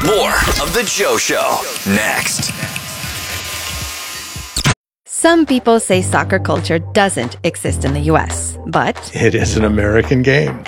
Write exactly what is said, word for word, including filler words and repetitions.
More of The Joe Show next. Some people say soccer culture doesn't exist in the U S, but It is an American game.